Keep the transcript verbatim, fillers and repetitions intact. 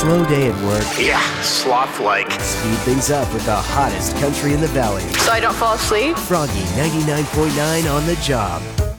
slow day at work? Yeah, sloth-like. Speed things up with the hottest country in the valley. So I don't fall asleep? Froggy ninety-nine point nine on the job.